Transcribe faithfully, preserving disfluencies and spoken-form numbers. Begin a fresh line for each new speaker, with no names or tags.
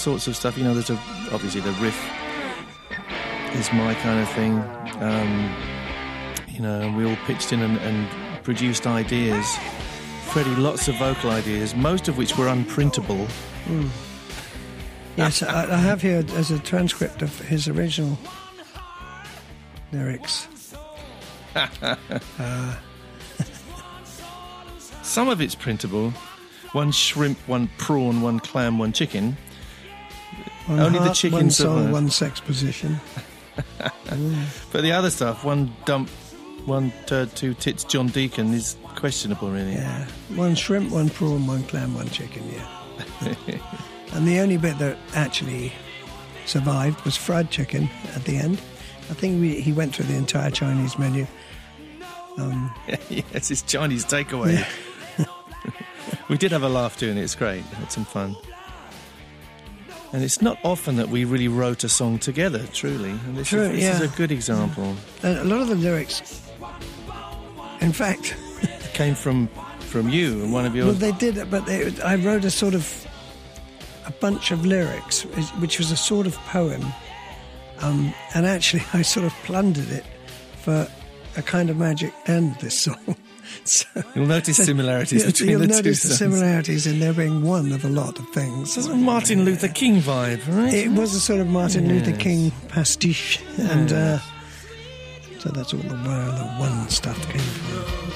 sorts of stuff. You know, there's a, obviously the riff is my kind of thing. Um, you know, and we all pitched in and, and produced ideas. Freddie, lots of vocal ideas, most of which were unprintable.
Mm. Yes, I, I have here as a transcript of his original lyrics. uh.
Some of it's printable. One shrimp, one prawn, one clam, one chicken.
One
Only
heart,
the chicken
one
survived.
soul, one sex position. mm.
But the other stuff, one dump, one turd, two tits, John Deacon, is questionable, really.
Yeah, one shrimp, one prawn, one clam, one chicken, yeah. And the only bit that actually survived was fried chicken at the end. I think we, he went through the entire Chinese menu. Um,
yes, it's Chinese takeaway.
Yeah.
We did have a laugh doing it, it's great, had some fun. And it's not often that we really wrote a song together, truly. And this,
True,
is, this
yeah.
is a good example.
And a lot of the lyrics, in fact...
came from from you and one of your...
Well, they did, but they, I wrote a sort of... a bunch of lyrics, which was a sort of poem. Um, and actually, I sort of plundered it for A Kind of Magic and this song. So,
you'll notice
so,
similarities
yeah,
between
you'll
the two
notice the
songs.
similarities in there being one of a lot of things.
It's a Martin Luther King vibe, right?
It was a sort of Martin
yes.
Luther King pastiche, and uh, so that's all the where the one stuff came from.